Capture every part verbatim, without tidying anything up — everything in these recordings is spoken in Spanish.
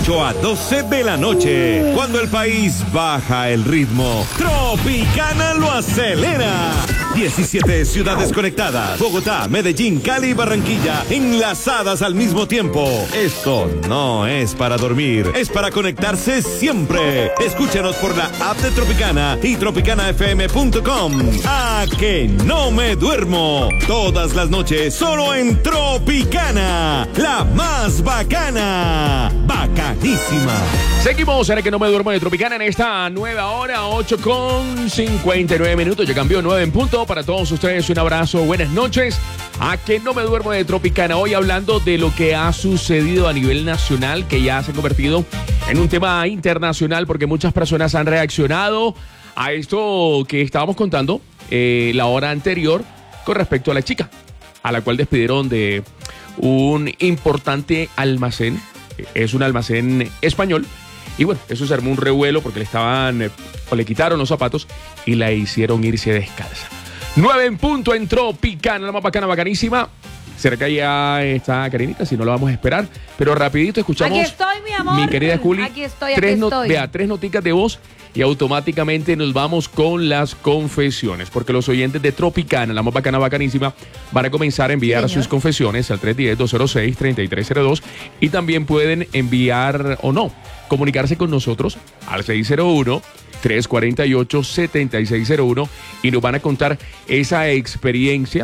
ocho a doce de la noche. Cuando el país baja el ritmo, Tropicana lo acelera. diecisiete ciudades conectadas. Bogotá, Medellín, Cali y Barranquilla enlazadas al mismo tiempo. Esto no es para dormir, es para conectarse siempre. Escúchanos por la app de Tropicana y tropicana f m punto com. ¡A que no me duermo! Todas las noches solo en Tropicana, la más bacana. Bacanísima. Seguimos en el que no me duermo de Tropicana en esta nueva hora, ocho con cincuenta y nueve minutos. Ya cambió nueve en punto. Para todos ustedes un abrazo, buenas noches. A que no me duermo de Tropicana. Hoy hablando de lo que ha sucedido a nivel nacional, que ya se ha convertido en un tema internacional, porque muchas personas han reaccionado a esto que estábamos contando eh, la hora anterior con respecto a la chica, a la cual despidieron de un importante almacén. Es un almacén español. Y bueno, eso se armó un revuelo porque le estaban, eh, o le quitaron los zapatos y la hicieron irse descalza. Nueve en punto en Tropicana, la más bacana, bacanísima. Cerca ya está Karinita, si no la vamos a esperar. Pero rapidito escuchamos. Aquí estoy, mi amor. Mi querida Juli. Aquí estoy, aquí tres no, estoy. Vea, tres noticas de voz y automáticamente nos vamos con las confesiones. Porque los oyentes de Tropicana, la más bacana, bacanísima, van a comenzar a enviar Sí, señor. sus confesiones al tres uno cero, dos cero seis, tres tres cero dos. Y también pueden enviar o no, comunicarse con nosotros al seis cero uno, tres cuatro ocho, siete seis cero uno y nos van a contar esa experiencia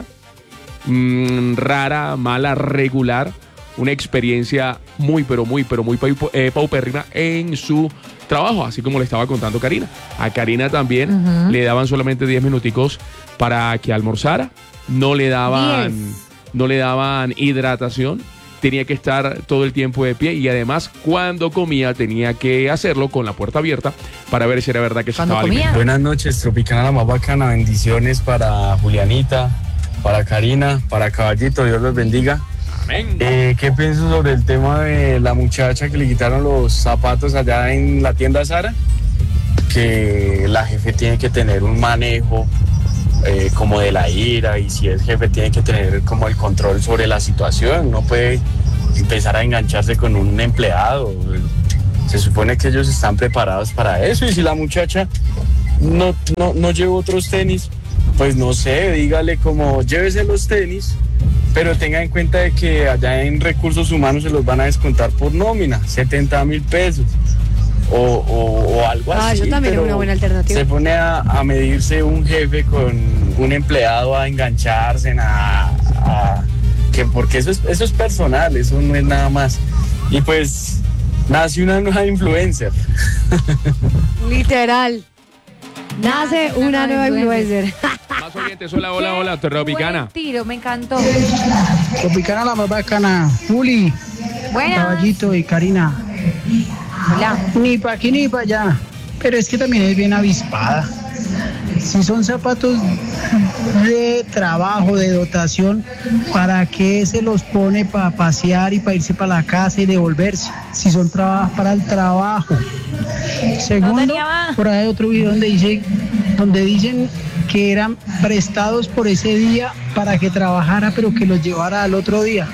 mmm, rara, mala, regular, una experiencia muy, pero muy, pero muy pau- eh, paupérrima en su trabajo, así como le estaba contando Karina. A Karina también uh-huh. le daban solamente diez minuticos para que almorzara, no le daban, diez. no le daban hidratación. Tenía que estar todo el tiempo de pie y además cuando comía tenía que hacerlo con la puerta abierta para ver si era verdad que se estaba alimentando. Buenas noches, Tropicana la más bacana, bendiciones para Julianita, para Karina, para Caballito, Dios los bendiga. Amén. Eh, ¿Qué pienso sobre el tema de la muchacha que le quitaron los zapatos allá en la tienda Zara? Que la jefe tiene que tener un manejo Eh, como de la ira, y si es jefe tiene que tener como el control sobre la situación, no puede empezar a engancharse con un empleado. Se supone que ellos están preparados para eso, y si la muchacha no, no, no lleva otros tenis, pues no sé, dígale como llévese los tenis, pero tenga en cuenta de que allá en recursos humanos se los van a descontar por nómina, setenta mil pesos. O, o, o algo ah, así. Eso también es una buena alternativa. Se pone a, a medirse un jefe con un empleado, a engancharse, a, a que porque eso es, eso es personal, eso no es nada más. Y pues nace una nueva influencer. Literal. Nace una, una nueva influencer. Más oyentes, hola, hola, hola, Tropicana. Buen tiro, me encantó. Tropicana la más bacana, Juli, Buenas. Caballito y Karina. Hola. Ni pa' aquí ni pa' allá, pero es que también es bien avispada. Si son zapatos de trabajo, de dotación, ¿para qué se los pone para pasear y para irse para la casa y devolverse? Si son traba- para el trabajo. Segundo, por ahí hay otro video donde dice, donde dicen que eran prestados por ese día para que trabajara, pero que los llevara al otro día.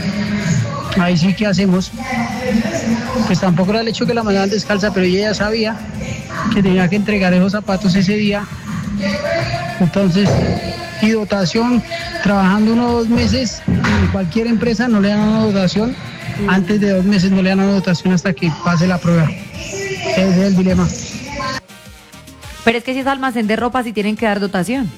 Ahí sí, ¿qué hacemos? Pues tampoco era el hecho que la mandaban descalza, pero ella ya sabía que tenía que entregar esos zapatos ese día. Entonces, y dotación, trabajando unos dos meses en cualquier empresa no le dan una dotación. Antes de dos meses no le dan una dotación hasta que pase la prueba. Ese es el dilema. Pero es que si es almacén de ropa, sí tienen que dar dotación.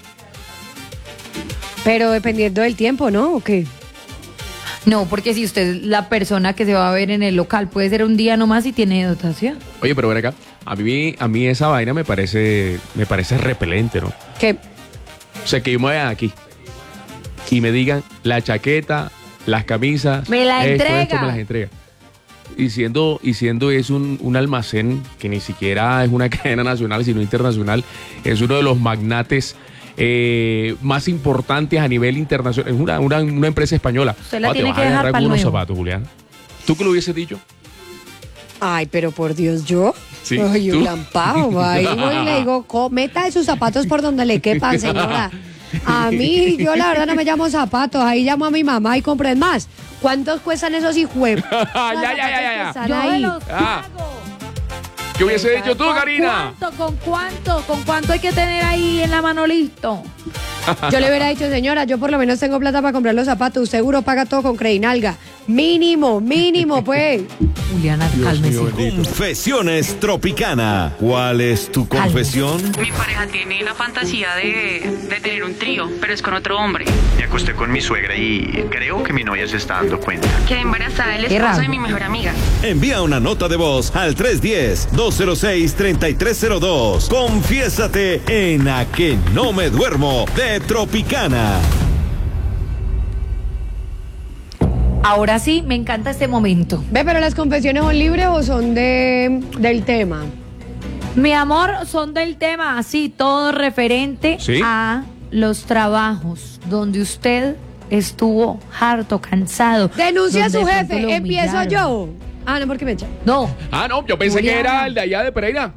Pero dependiendo del tiempo, ¿no? ¿O qué? No, porque si usted, la persona que se va a ver en el local, puede ser un día nomás y tiene dotación. Oye, pero ven acá, a mí, a mí esa vaina me parece, me parece repelente, ¿no? ¿Qué? O sea, que yo me vaya aquí y me digan la chaqueta, las camisas, me la esto, entrega. esto, me las entrega. Y siendo, y siendo es un, un almacén que ni siquiera es una cadena nacional, sino internacional, es uno de los magnates eh, más importantes a nivel internacional, es una, una, una empresa española. Usted la Ah, tiene te vas que a dejar agarrar pa'l con unos nuevo. zapatos, Julián. ¿Tú que lo hubieses dicho? Ay, pero por Dios, ¿yo? Sí, Ay, ¿tú? un lampao. Ahí voy y le digo, "Co- meta sus zapatos por donde le quepan, señora. A mí, yo la verdad no me llamo zapatos. Ahí llamo a mi mamá y compren más. ¿Cuántos cuestan esos hijueputas? ya, ya, ya, ya, ya. Están Yo me ahí. los Ah. pago. ¿Qué hubiese dicho tú, ¿Con Karina? cuánto? ¿Con cuánto? ¿Con cuánto hay que tener ahí en la mano listo? Yo le hubiera dicho, señora, yo por lo menos tengo plata para comprar los zapatos. Usted seguro paga todo con Credinalga. Mínimo, mínimo, pues. Juliana, Dios cálmese. mío, bendito. Confesiones Tropicana. ¿Cuál es tu confesión? Mi pareja tiene la fantasía de, de tener un trío, pero es con otro hombre. Me acosté con mi suegra y creo que mi novia se está dando cuenta. Quedé embarazada del Qué esposo de rabia. mi mejor amiga. Envía una nota de voz al tres uno cero, dos cero seis, tres tres cero dos. Confiésate en A que no me duermo de Tropicana. Ahora sí, me encanta este momento. Ve, pero las confesiones son libres o son de del tema. Mi amor, son del tema, así, todo referente ¿Sí? a los trabajos donde usted estuvo harto, cansado. Denuncia a donde su de pronto jefe, lo empiezo humillaron. yo. Ah, no, porque me echan. No. Ah, no, yo pensé Juliana. que era el de allá de Pereira.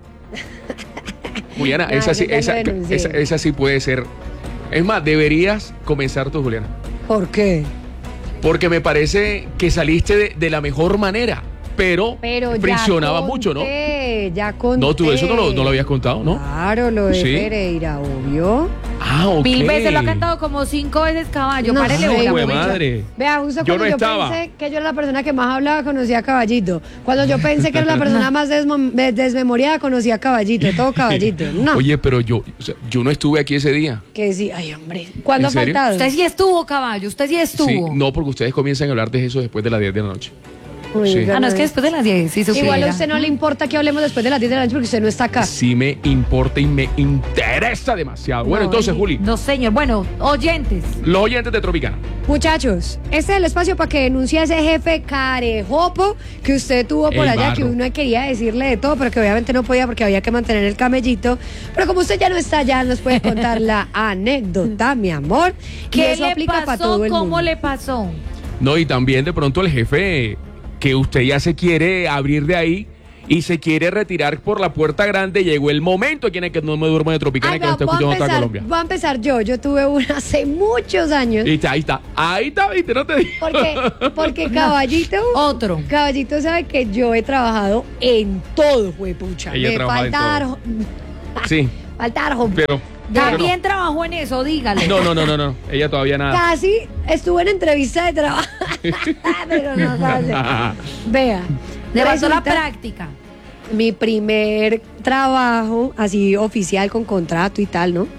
Juliana, No, esa, sí, yo ya lo esa, denuncié. esa, esa sí puede ser. Es más, deberías comenzar tú, Juliana. ¿Por qué? Porque me parece que saliste de, de la mejor manera, pero, Pero ya friccionaba mucho, ¿no? conté, Ya conté. No, tú eso no lo, no lo habías contado, ¿no? Claro, lo de Sí. Pereira, obvio. Ah, ok. Mil veces lo ha cantado como cinco veces caballo. No Párele sé, bola, jue muchacho. madre. Vea, justo Yo cuando no yo, estaba. pensé que yo era la persona que más hablaba, conocía a Caballito. Cuando yo pensé que era la persona más desmo- de- desmemoriada, conocía a Caballito, todo Caballito. No, Oye, pero yo, o sea, yo no estuve aquí ese día. que sí, ay hombre. ¿Cuándo ha ¿En serio? faltado? Usted sí estuvo, caballo. Usted sí estuvo. Sí, no, porque ustedes comienzan a hablar de eso después de las diez de la noche. Uy, Sí. ganas. Ah, no, es que después de las diez, si supiera. Igual a usted no le importa que hablemos después de las diez de la noche porque usted no está acá. Sí me importa y me interesa demasiado. Bueno, No, entonces, y- Juli, No, señor. Bueno, oyentes. los oyentes de Tropicana. Muchachos, este es el espacio para que denuncie a ese jefe carejopo que usted tuvo por El allá, barro. que uno quería decirle de todo, pero que obviamente no podía porque había que mantener el camellito. Pero como usted ya no está allá, nos puede contar la anécdota, mi amor. Y ¿Qué eso le aplica para pasó? todo el ¿Cómo mundo. le pasó? No, y también de pronto el jefe que usted ya se quiere abrir de ahí y se quiere retirar por la puerta grande. Llegó el momento aquí en el que no me duermo de Tropicana Ay, y que nos vea, está voy, a escuchando toda empezar, Colombia. voy a empezar yo. Yo tuve una hace muchos años. Y está, ahí está, ahí está, viste, no te digo. Porque, porque Caballito, Otro. Caballito sabe que yo he trabajado en todo, pucha. Ella Me trabaja en falta dar, todo. Sí, falta dar, pero... También trabajó en eso, dígale. No, no, no, no, no, ella todavía nada. Casi estuve en entrevista de trabajo. Pero no sabe. Vea. Le pasó la resulta- práctica. Mi primer trabajo, así oficial, con contrato y tal, ¿no?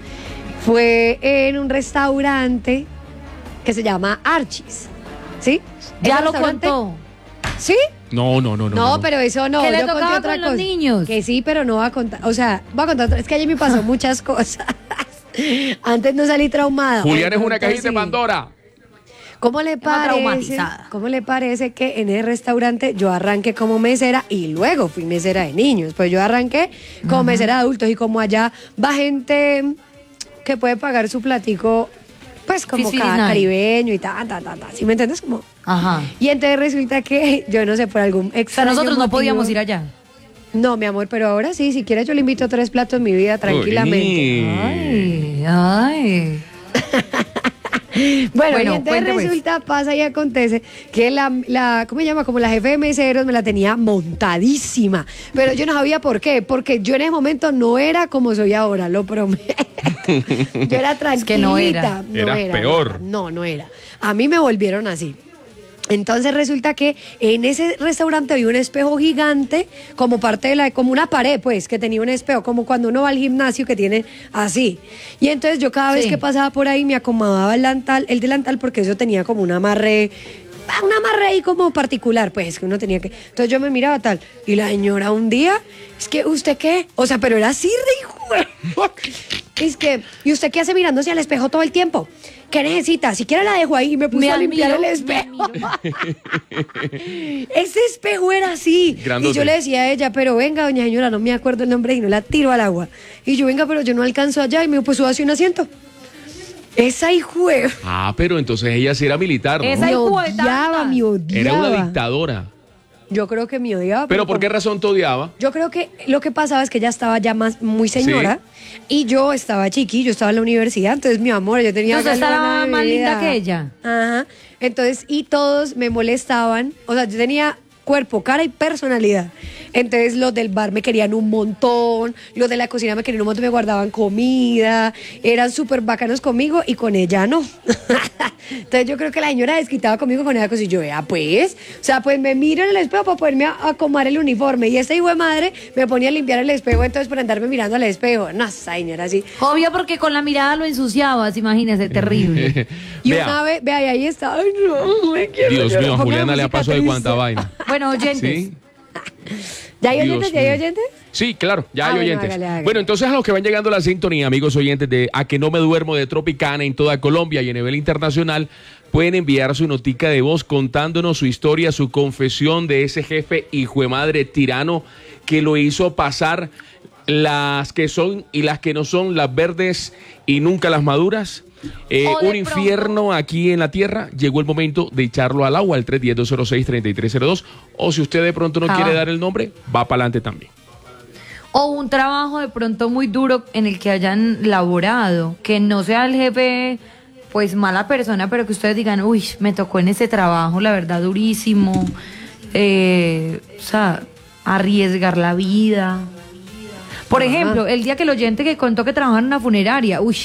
Fue en un restaurante que se llama Archis. ¿Sí? Ya ¿Ese lo restaurante? contó. ¿Sí? No, no, no, no. No, pero eso no. Que le yo conté tocaba otra con los cosa. niños. Que sí, pero no va a contar. O sea, voy a contar. otra- Es que ayer me pasó muchas cosas. Antes no salí traumada. Julián es una Entonces, cajita de sí. Pandora. ¿Cómo le Estaba parece? traumatizada. ¿Cómo le parece que en el restaurante yo arranqué como mesera y luego fui mesera de niños? Pues yo arranqué como mesera de adultos y como allá va gente que puede pagar su platico, pues como Fifty ca- nine. caribeño y ta, ta, ta, ta. ¿Sí me entiendes? Como... Ajá. Y entonces resulta que yo no sé, por algún O sea, extraño nosotros no motivo- podíamos ir allá. No, mi amor, pero ahora sí, si quieres yo le invito a tres platos en mi vida tranquilamente. Uy. Ay, ay. Bueno, Bueno, y entonces cuente, pues. resulta, pasa y acontece que la, la, ¿cómo se llama? Como la jefe de meseros me la tenía montadísima. Pero yo no sabía por qué, porque yo en ese momento no era como soy ahora, lo prometo. Yo era tranquilita. que no era. Eras era, peor. No, no era. A mí me volvieron así. Entonces resulta que en ese restaurante había un espejo gigante como parte de la, como una pared pues, que tenía un espejo, como cuando uno va al gimnasio que tiene así. Y entonces yo cada vez Sí. que pasaba por ahí me acomodaba el delantal, el delantal porque eso tenía como un amarre, un amarre ahí como particular, pues, que uno tenía que... Entonces yo me miraba tal, y la señora un día, es que, ¿usted qué? O sea, pero era así, re hijo de- Es que, ¿y usted qué hace mirándose al espejo todo el tiempo? ¿Qué necesita? Si quiere la dejo ahí y me puso Me a limpiar admiro, el me espejo. Ese espejo era así. Grandote. Y yo le decía a ella, pero venga, doña señora, no me acuerdo el nombre y no la tiro al agua. Y yo, venga, pero yo no alcanzo allá. Y me dijo, pues súbase un asiento. Esa hijo de... Ah, pero entonces ella sí era militar, ¿no? Esa Me hijo de odiaba, tanta. me odiaba. Era una dictadora. Yo creo que me odiaba. ¿Pero por qué como- razón te odiaba? Yo creo que lo que pasaba es que ella estaba ya más muy señora y yo estaba chiqui, yo estaba en la universidad, entonces mi amor, yo tenía Entonces galona estaba de más vida. linda que ella. Ajá. Entonces, y todos me molestaban, o sea, yo tenía cuerpo, cara y personalidad. Entonces los del bar me querían un montón, los de la cocina me querían un montón, me guardaban comida, eran súper bacanos conmigo y con ella no. Entonces yo creo que la señora desquitaba conmigo con esa cosa y yo, vea pues, o sea, pues me miro en el espejo para poderme a- acomodar el uniforme y esta hijo de madre me ponía a limpiar el espejo, entonces por andarme mirando al espejo. No, esa señora así. Obvio, porque con la mirada lo ensuciabas, imagínese, terrible. Y Vea. una vez, vea, y ahí está, ay no, me quiero Dios llorar. mío, a Póngame Juliana le ha música pasado de triste. cuánta vaina. Bueno, oyentes. ¿Sí? ¿Ya hay Dios oyentes? ¿Ya hay mío. oyentes? Sí, claro, ya Ah, hay bueno, oyentes. hágale, hágale. Bueno, entonces a los que van llegando a la sintonía, amigos oyentes de A Que No Me Duermo de Tropicana en toda Colombia y a nivel internacional, pueden enviar su notica de voz contándonos su historia, su confesión de ese jefe hijo de madre tirano que lo hizo pasar las que son y las que no son, las verdes y nunca las maduras. Eh, O de un infierno aquí en la tierra. Llegó el momento de echarlo al agua al tres uno cero, dos cero seis, tres tres cero dos, o si usted de pronto no Ah. quiere dar el nombre, va para adelante también. O un trabajo de pronto muy duro en el que hayan laborado, que no sea el jefe, pues mala persona, pero que ustedes digan, uy, me tocó en ese trabajo, la verdad, durísimo. Eh, o sea, arriesgar la vida. Por Ajá. ejemplo, el día que el oyente que contó que trabajaba en una funeraria, uy,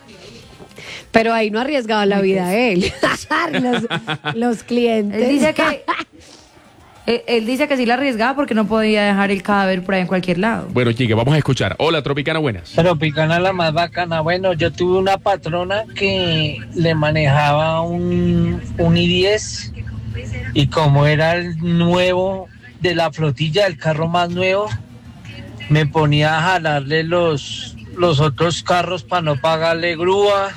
Pero ahí no arriesgaba la vida él. los, los clientes. él dice que él, él dice que sí la arriesgaba porque no podía dejar el cadáver por ahí en cualquier lado. Bueno, chique, vamos a escuchar. Hola, Tropicana, buenas. Tropicana la más bacana. Bueno, yo tuve una patrona que le manejaba un, un i diez y como era el nuevo de la flotilla, el carro más nuevo, me ponía a jalarle los, los otros carros para no pagarle grúa.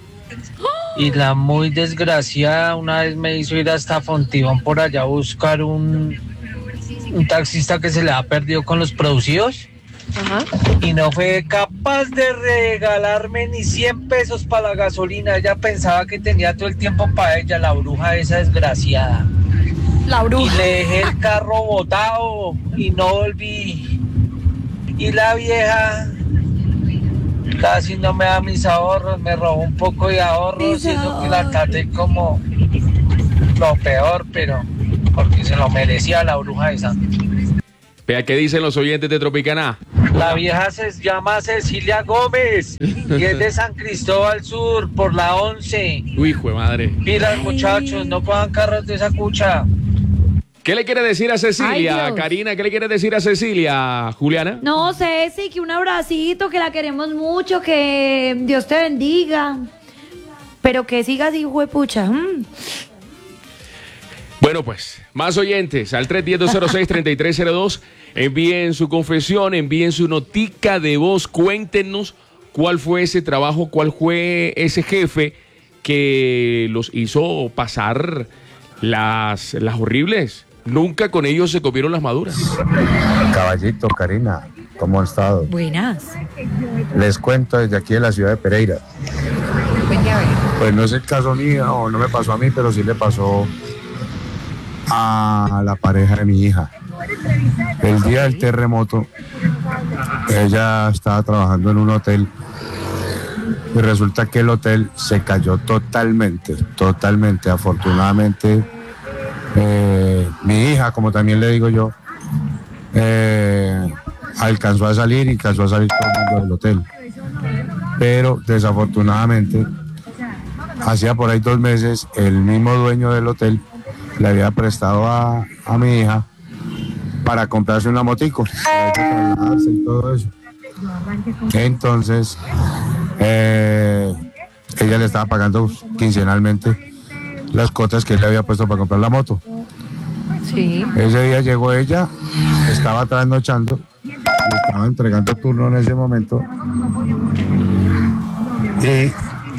Y la muy desgraciada una vez me hizo ir hasta Fontibón por allá a buscar un, un taxista que se le ha perdido con los producidos. Ajá. Y no fue capaz de regalarme ni cien pesos para la gasolina. Ella pensaba que tenía todo el tiempo para ella, la bruja esa desgraciada. La Y le dejé el carro botado y no volví. Y la vieja casi no me da mis ahorros, me robó un poco de ahorros y eso que la traté como lo peor, pero porque se lo merecía la bruja esa. Vea, ¿qué dicen los oyentes de Tropicana? La vieja se llama Cecilia Gómez y es de San Cristóbal Sur por la once. Uy, hijo de madre. Pilas, muchachos, no cojan carros de esa cucha. ¿Qué le quiere decir a Cecilia? Ay, Dios. Karina, ¿qué le quiere decir a Cecilia? Juliana. No, Ceci, que un abracito, que la queremos mucho, que Dios te bendiga. Pero que sigas, hijo de pucha. mm. Bueno, pues, más oyentes al tres uno cero, dos cero seis, tres tres cero dos. Envíen su confesión, envíen su notica de voz. Cuéntenos cuál fue ese trabajo, cuál fue ese jefe que los hizo pasar las, las horribles. Nunca con ellos se comieron las maduras. Caballito, Karina, ¿cómo han estado? Buenas. Les cuento desde aquí de la ciudad de Pereira. Cuente a ver. Pues no es el caso mío, o no me pasó a mí, pero sí le pasó a la pareja de mi hija. El día del terremoto, ella estaba trabajando en un hotel y resulta que el hotel se cayó totalmente, totalmente. Afortunadamente, eh, mi hija, como también le digo yo, eh, alcanzó a salir y alcanzó a salir todo el mundo del hotel. Pero desafortunadamente, hacía por ahí dos meses, el mismo dueño del hotel le había prestado a, a mi hija para comprarse una motico, para trasladarse y todo eso. Entonces, eh, ella le estaba pagando quincenalmente las cuotas que él le había puesto para comprar la moto. Sí. Ese día llegó ella, estaba trasnochando, y estaba entregando turno en ese momento. Y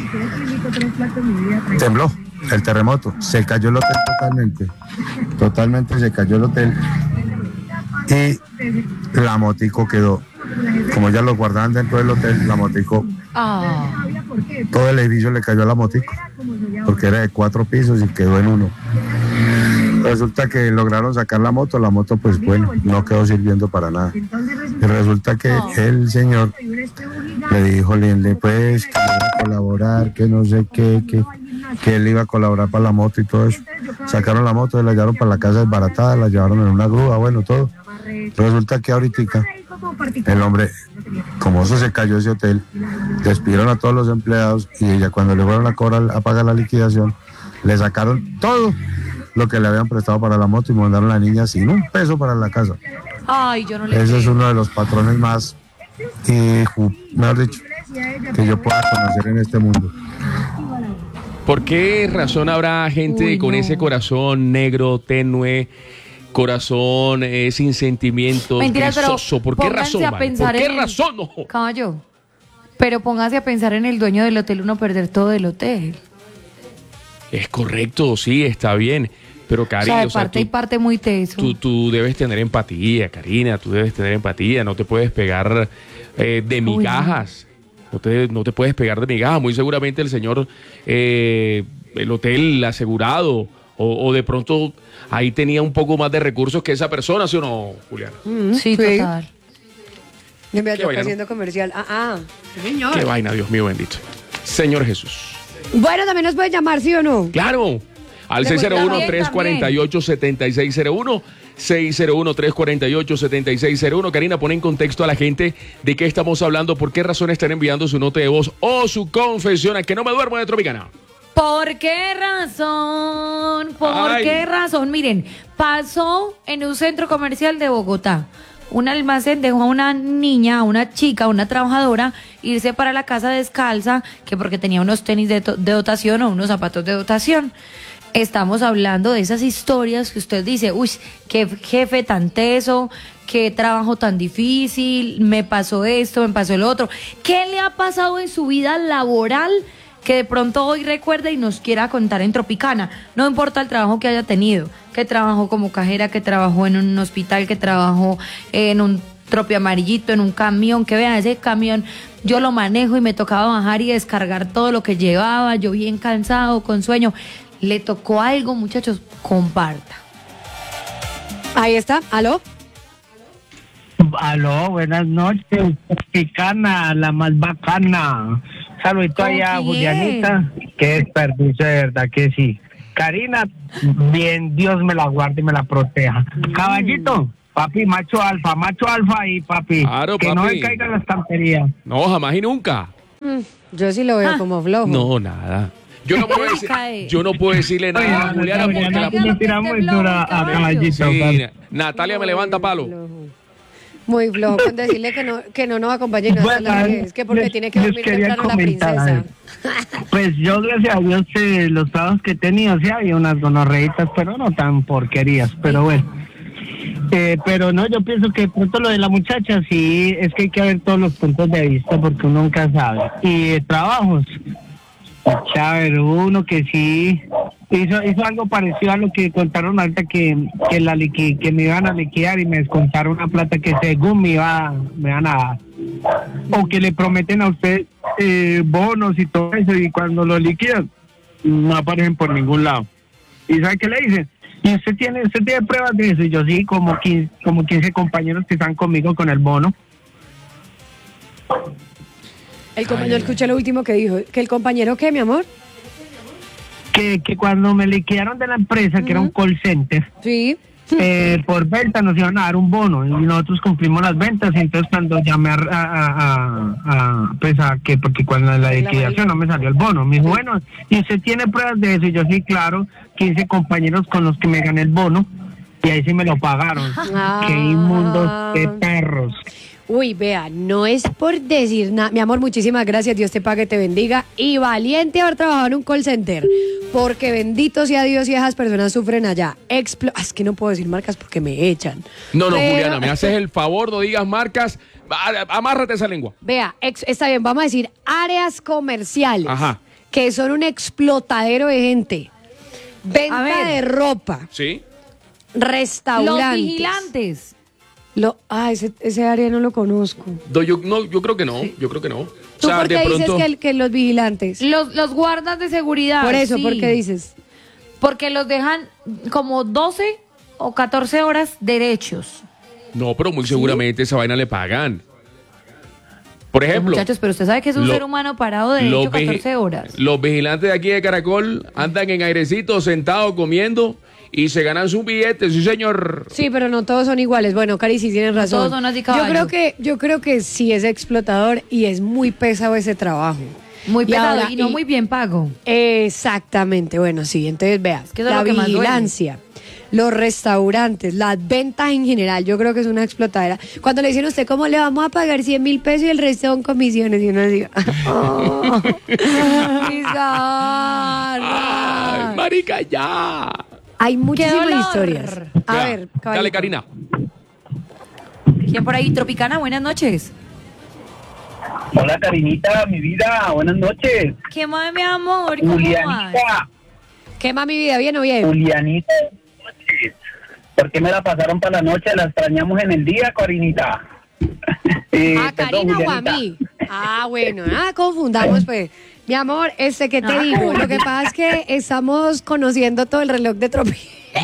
tembló el terremoto, se cayó el hotel totalmente, totalmente se cayó el hotel y la motico quedó, como ya lo guardaban dentro del hotel, la motico, Ah. todo el edificio le cayó a la motico, porque era de cuatro pisos y quedó en uno. Resulta que lograron sacar la moto, la moto pues bueno, no quedó sirviendo para nada. Y resulta que el señor le dijo, Linle, pues que iba a colaborar, que no sé qué, que que él iba a colaborar para la moto y todo eso. Sacaron la moto, la llevaron para la casa desbaratada, la llevaron en una grúa, bueno, todo. Resulta que ahorita el hombre, como eso se cayó ese hotel, despidieron a todos los empleados y ella cuando le fueron a cobrar, a pagar la liquidación, le sacaron todo lo que le habían prestado para la moto y mandaron a la niña sin un peso para la casa. Ay, yo no le Ese creo. es uno de los patrones más, eh, ju- mejor dicho, que yo pueda conocer en este mundo. ¿Por qué razón habrá gente Uy, con no. ese corazón negro, tenue, corazón eh, sin sentimientos, Mentiras, pero grisoso? ¿Por qué pónganse razón, a vale? pensar ¿Por qué en- razón? No. Caballo. Pero póngase a pensar en el dueño del hotel, uno perder todo el hotel. Es correcto, sí, está bien. Pero, O Cari, sea, de o sea, parte tú, y parte muy teso. tú, tú debes tener empatía, Karina, tú debes tener empatía. No te puedes pegar eh, de migajas. No te, no te puedes pegar de migajas. Muy seguramente el señor, eh, el hotel asegurado, o, o de pronto ahí tenía un poco más de recursos que esa persona, ¿sí o no, Juliana? Mm, Sí, total. Y me Qué vaina, ¿no? haciendo comercial. Ah, ah. Sí, señor. Qué vaina, Dios mío bendito. Señor Jesús. Bueno, también nos pueden llamar, ¿sí o no? Claro. Al Le seis cero uno, también, tres cuatro ocho, siete seis cero uno, seis cero uno, tres cuatro ocho, siete seis cero uno. Karina, pone en contexto a la gente de qué estamos hablando, por qué razón están enviando su nota de voz o su confesión a que no me duermo de Tropicana. ¿Por qué razón? ¿Por Ay. qué razón? Miren, pasó en un centro comercial de Bogotá. Un almacén dejó a una niña, a una chica, a una trabajadora, irse para la casa descalza, que porque tenía unos tenis de, to- de dotación o unos zapatos de dotación. Estamos hablando de esas historias que usted dice, uy, qué jefe tan teso, qué trabajo tan difícil, me pasó esto, me pasó el otro. ¿Qué le ha pasado en su vida laboral que de pronto hoy recuerda y nos quiera contar en Tropicana? No importa el trabajo que haya tenido, que trabajó como cajera, que trabajó en un hospital, que trabajó en un tropi amarillito, en un camión, que vean, ese camión yo lo manejo y me tocaba bajar y descargar todo lo que llevaba, yo bien cansado, con sueño. ¿Le tocó algo, muchachos? Comparta. Ahí está. ¿Aló? Aló, buenas noches, Tropicana, la más bacana. Saludito ¿Con allá, quién? Julianita. Qué desperdicio, de verdad que sí. Karina, bien, Dios me la guarde y me la proteja. Caballito, papi, macho alfa, macho alfa y papi. Claro, que no papi. me caiga en la estantería. No, jamás y nunca. Mm, yo sí lo veo Ah. como flojo. No, nada. Yo no puedo, decir- Cae. yo no puedo decirle nada a Oye, Juliana porque Juliana, la... Juliana, le tiramos este muy dura flojo, a caballo. Caballito. Sí, Natalia me levanta palo. Muy flojo con decirle que no, que no nos acompañe y no Bueno, hace la que es que porque les- tiene que les dormir quería temprano la comentar. princesa. Pues yo, gracias a Dios, eh, los trabajos que he tenido, sí había unas gonorreitas, pero no tan porquerías, pero bueno. Eh, pero no, yo pienso que de pronto lo de la muchacha, sí, es que hay que ver todos los puntos de vista porque uno nunca sabe. Y de trabajos, chévere, hubo uno que sí hizo, hizo algo parecido a lo que contaron ahorita que, que, la liqui, que me iban a liquidar y me descontaron una plata que según me, iba, me iban a dar. O que le prometen a usted eh, bonos y todo eso y cuando lo liquidan no aparecen por ningún lado. ¿Y sabe qué le dicen? ¿Y usted tiene usted tiene pruebas de eso? Y yo sí, como quince, como quince compañeros que están conmigo con el bono. El compañero, escuché lo último que dijo. ¿Que el compañero qué, mi amor? Que, que cuando me liquidaron de la empresa, que era un call center, Sí. eh, por venta nos iban a dar un bono y nosotros cumplimos las ventas. Y entonces cuando llamé a, a, a, a- pues a que, porque cuando la liquidación no me salió el bono, me dijo, bueno, ¿y usted tiene pruebas de eso? Y yo sí, claro, quince compañeros con los que me gané el bono y ahí sí me lo pagaron. Ah. Qué inmundos, qué perros. Uy, vea, no es por decir nada. Mi amor, muchísimas gracias. Dios te pague, te bendiga. Y valiente haber trabajado en un call center. Porque bendito sea Dios y esas personas sufren allá. Explo ah, es que no puedo decir marcas porque me echan. No, no, Pero- Juliana, me haces el favor, no digas marcas. A- Amárrate esa lengua. Vea, ex- está bien, vamos a decir áreas comerciales. Ajá. Que son un explotadero de gente. Venta A ver. de ropa. ¿Sí? Restaurantes. Los vigilantes. Lo, ah, ese, ese área no lo conozco. No, yo, no, yo creo que no, yo creo que no. O ¿Tú sea, por qué de dices pronto... que, el- que los vigilantes? Los, los guardas de seguridad. Por eso, sí. ¿por qué dices? Porque los dejan como doce o catorce horas derechos. No, pero muy seguramente esa vaina le pagan. Por ejemplo, Muchachos, pero usted sabe que es un lo- ser humano parado de los hecho vigi- catorce horas. Los vigilantes de aquí de Caracol andan en airecito, sentados, comiendo y se ganan sus billetes, sí señor. Sí, pero no todos son iguales. Bueno, Cari, sí tienes razón. todos son así yo caballos. creo que yo creo que sí es explotador y es muy pesado ese trabajo. Muy Y pesado ahora- y no y- muy bien pago. Exactamente, bueno, sí, entonces veas, que eso es la lo que más duele. vigilancia, los restaurantes, las ventas en general, yo creo que es una explotadera. Cuando le dicen a usted, ¿cómo le vamos a pagar cien mil pesos y el resto son comisiones? Y uno dice, oh, mis garras. Ay, marica, ya. Hay muchísimas dolor! historias. A Ya, ver, dale, caballito. Karina. ¿Quién por ahí? Tropicana, buenas noches. Hola, Karinita, mi vida, buenas noches. ¿Qué más, mi amor? ¿Cómo vas? Julianita, ¿Qué más, mi vida? ¿Bien o bien? Julianita, buenas noches. ¿Por qué me la pasaron para la noche? La extrañamos en el día, Karinita. Eh, ¿A perdón, Karina o a Julianita. mí? Ah, bueno, ah, confundamos, pues. Mi amor, este, ¿qué te digo? Lo que pasa es que estamos conociendo todo el reloj de Tropica.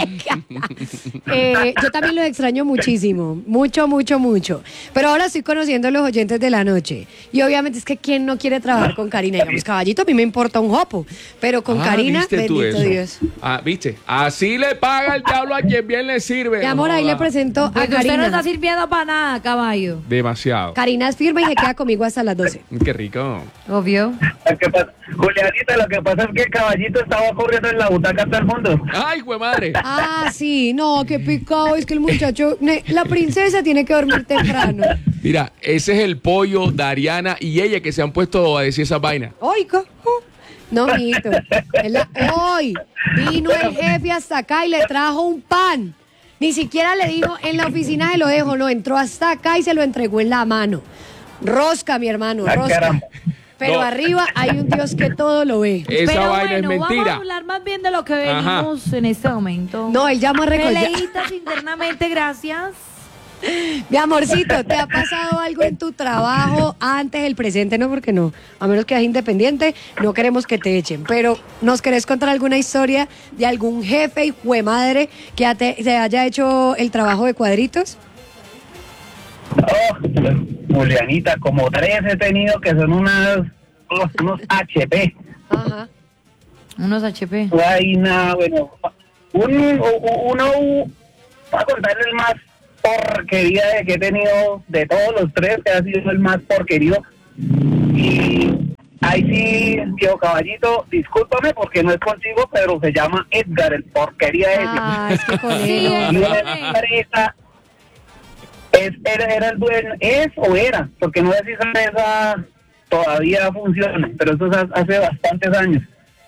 Eh, yo también los extraño muchísimo, mucho, mucho, mucho. Pero ahora estoy conociendo a los oyentes de la noche. Y obviamente es que ¿quién no quiere trabajar con Karina? Digamos, caballito, a mí me importa un jopo. Pero con Ah, Karina, ¿viste tú bendito eso? Dios. Ah, ¿viste? Así le paga el diablo a quien bien le sirve. Mi amor, No ahí le joda. presento a Pues usted no está Karina. sirviendo para nada, caballo. Demasiado. Karina es firme y se queda conmigo hasta las doce. Qué rico. Obvio. Lo que pasa- Julianita, lo que pasa es que el caballito estaba corriendo en la butaca todo el mundo. Ay, güey madre. Ah, sí, no, qué picado. Es que el muchacho, ne- la princesa tiene que dormir temprano. Mira, ese es el pollo de Ariana y ella que se han puesto a decir esa vaina. Oiga. No, mijito. Es la- Hoy vino el jefe hasta acá y le trajo un pan. Ni siquiera le dijo, en la oficina se lo dejo, no, entró hasta acá y se lo entregó en la mano. Rosca, mi hermano, Ah, rosca. caramba. Pero No. arriba hay un Dios que todo lo ve. Esa Pero vaina bueno, es vamos mentira. a hablar más bien de lo que Ajá. venimos en este momento. No, él llama a recoger. Peleitas internamente, gracias. Mi amorcito, ¿te ha pasado algo en tu trabajo antes del presente? No, porque no. A menos que seas independiente, no queremos que te echen. Pero, ¿nos querés contar alguna historia de algún jefe y madre que ya te, te haya hecho el trabajo de cuadritos? Oh, Julianita, como tres he tenido que son unas, unos, unos H P. Ajá. Unos H P. Vaina, bueno, un, u- uno, voy a contarle el más porquería de que he tenido de todos los tres, que ha sido el más porquerido. Y ahí sí, viejo caballito, discúlpame porque no es contigo, pero se llama Edgar, el porquería ese. Ah, es que con Sí, él. Y es- una empresa, es, era, era el dueño, es o era, porque no sé si esa empresa todavía funciona, pero eso es hace bastantes años.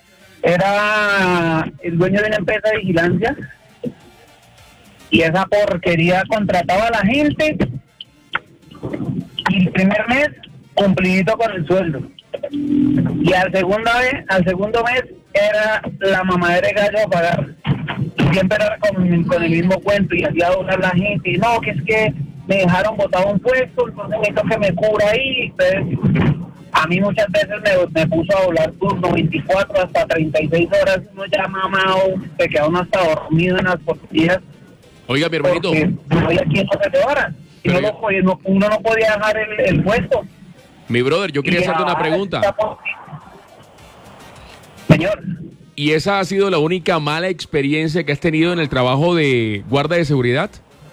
Era el dueño de una empresa de vigilancia y esa porquería contrataba a la gente y el primer mes cumplidito con el sueldo. Y al segundo vez, al segundo mes era la mamadera de gallo a pagar. Y siempre era con, con el mismo cuento y hacía doblar la gente. Y no, que es que me dejaron botado un puesto, entonces necesito que me cubra ahí. Entonces, a mí muchas veces me, me puso a doblar turno veinticuatro hasta treinta y seis horas. Uno ya mamado, se queda uno hasta dormido en las portillas. Oiga, mi hermanito. Porque no había quien no se quedara. Y Pero no yo- lo podía- no- uno no podía dejar el, el puesto. Mi brother, yo quería Y hacerte una ahora pregunta. está por- Señor. ¿Y esa ha sido la única mala experiencia que has tenido en el trabajo de guarda de seguridad?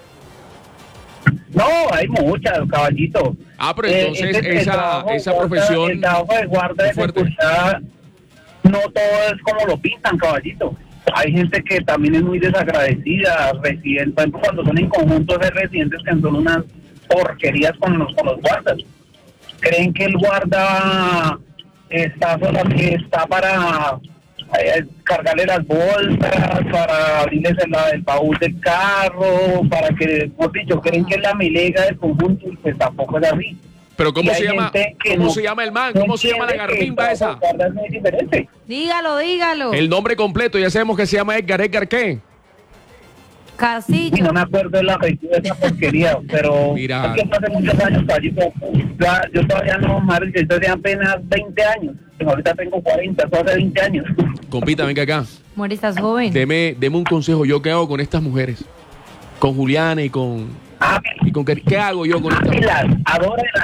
No, hay muchas, caballito. Ah, pero Eh, entonces ese- el esa, trabajo de esa guarda- profesión... El trabajo de guarda de es fuerte. seguridad, no todo es como lo pintan, caballito. Hay gente que también es muy desagradecida, residentes, por ejemplo, cuando son en conjuntos de residentes que son unas porquerías con los, con los guardas. Creen que el guarda está solo que está para eh, cargarle las bolsas, para abrirles el, el baúl del carro, para que, por dicho, creen que es la milega del conjunto y pues tampoco es así. Pero ¿cómo Y se hay llama? gente que ¿Cómo no- se llama el man? no ¿Cómo se llama la entiende que garpimba el esa? trabajo de guarda es muy diferente. Dígalo, dígalo. El nombre completo, ya sabemos que se llama Edgar. ¿Edgar qué? Y Casillo. no me acuerdo de la apellido de esa porquería, pero Mira. es que hace muchos años, caballito. Ya, yo todavía no, madre, yo tenía apenas veinte años. Ahorita tengo cuarenta, eso hace veinte años. Compita, venga acá. Amor, estás joven. Deme, deme un consejo. ¿Yo qué hago con estas mujeres? Con Juliana y con... Ah, Y con Cari- ¿Qué hago yo con estas mujeres? ámelas, adórelas,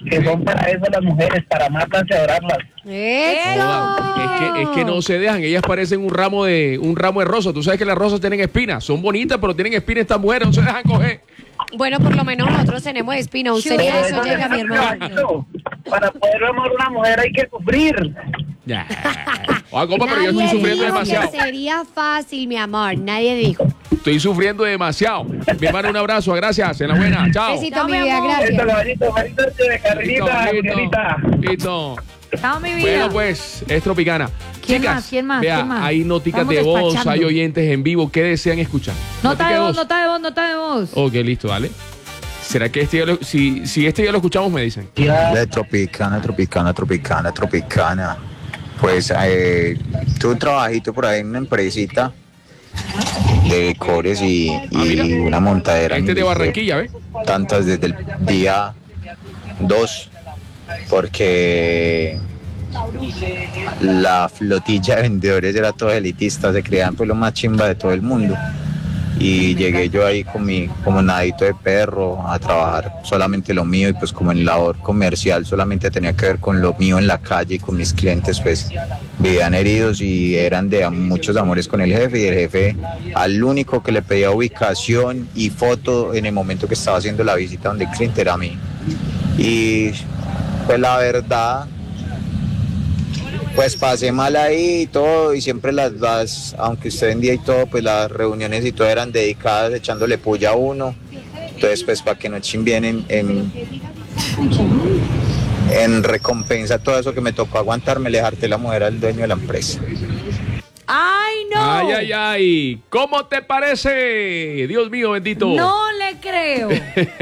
que son para eso las mujeres, para amarlas y adorarlas. ¡Eso! Es que, es que no se dejan, ellas parecen un ramo de un ramo de rosas. Tú sabes que las rosas tienen espinas, son bonitas, pero tienen espinas estas mujeres, no se dejan coger. Bueno, por lo menos nosotros tenemos espina. Usted ni a eso llega, mi hermano. Para poder amar a una mujer hay que sufrir. Ya. Oiga, compa, pero yo estoy sufriendo dijo demasiado. que sería fácil, mi amor. Nadie dijo. Estoy sufriendo demasiado. Mi hermano, un abrazo, gracias, enhorabuena, chao. Besito, mi vida, gracias. Esto, caballito, caballito de Carlita, Listo, Miguelita. listo. Chao, mi vida. Bueno, pues, es Tropicana. ¿Quién Chicas, más? ¿Quién más? vea, ¿Quién más? hay noticas Estamos de voz, despachando. hay oyentes en vivo. ¿Qué desean escuchar? Nota Notica de voz, nota de voz, nota de voz. Ok, listo, dale. ¿Será que este ya lo, si, si este ya lo escuchamos, me dicen? De Tropicana, Tropicana, Tropicana, Tropicana. Pues eh, tuve un trabajito por ahí en una empresita de decores y, y una montadera. Este de Barranquilla, ¿ves? Tantas desde el día dos, porque la flotilla de vendedores era todo elitista, se creían pues lo más chimba de todo el mundo. Y llegué yo ahí con mi como nadito de perro a trabajar solamente lo mío, y pues como en labor comercial solamente tenía que ver con lo mío en la calle, y con mis clientes pues vivían heridos y eran de muchos amores con el jefe, y el jefe al único que le pedía ubicación y foto en el momento que estaba haciendo la visita donde el cliente era a mí. Y pues la verdad, pues pasé mal ahí y todo, y siempre las, las, aunque usted vendía y todo, pues las reuniones y todo eran dedicadas echándole puya a uno. Entonces, pues para que no chimbien en, en, en recompensa todo eso que me tocó aguantarme, le harté la mujer al dueño de la empresa. ¡Ay, no! Ay, ay, ay. ¿Cómo te parece? Dios mío, bendito. No le creo.